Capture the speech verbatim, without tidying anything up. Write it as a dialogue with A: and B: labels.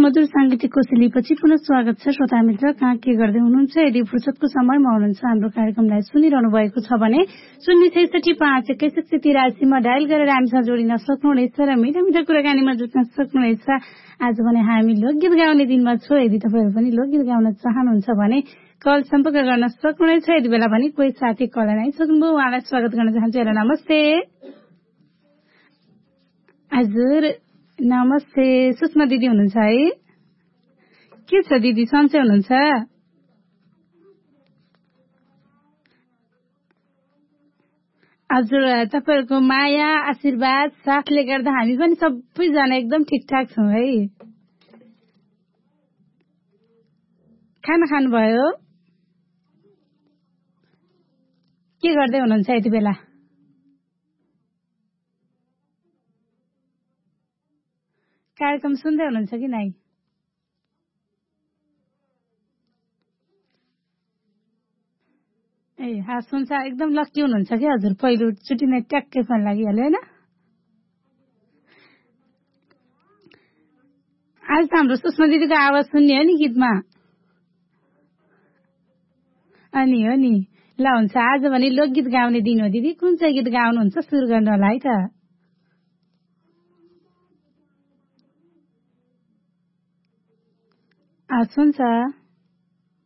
A: मधुर साङ्गीतिक कोसेलीपछि पुनः स्वागत छ श्रोता मित्र। कहाँ के गर्दै हुनुहुन्छ? यदि फुर्सदको समयमा हुनुहुन्छ हाम्रो कार्यक्रमलाई सुनिरहनु भएको छ भने शून्य छैसठी पाँच एकसठी तिरासीमा डायल गरेर हामीसँग जोडिन सक्नुहुनेछ र मिठा मिठा कुराकानीमा जुट्न सक्नुहुनेछ। आज भने हामी लोकगीत गाउने दिनमा छौँ। यदि तपाईँहरू पनि लोकगीत गाउन चाहनुहुन्छ भने कल सम्पर्क गर्न सक्नुहुनेछ। यति बेला पनि कोही साथी कल आइसक्नुभयो, उहाँलाई स्वागत गर्न चाहन्छु। हेलो, नमस्ते। हजुर नमस्ते, सुषमा दिदी हुनुहुन्छ है? के छ दिदी, सन्चै हुनुहुन्छ? हजुर, तपाईँहरूको माया आशीर्वाद साथले गर्दा हामी पनि सबैजना एकदम ठिकठाक छौँ है। खाना खानुभयो? के गर्दै हुनुहुन्छ यति बेला? कार्यक्रम सुन्दै हुनुहुन्छ कि नै? ए हाँ, सुन्छ। एकदम लक्की हुनुहुन्छ कि हजुर, पहिलोचोटि नै ट्याक्कै फोन लागिहाल्यो होइन? आज त हाम्रो सुषमा दिदीको आवाज सुन्ने हो नि गीतमा। अनि हो नि, ल हुन्छ। आज भने लोकगीत गाउने दिन हो दिदी, कुन चाहिँ गीत गाउनुहुन्छ सुरु गर्नु होला है त? सुन्छ।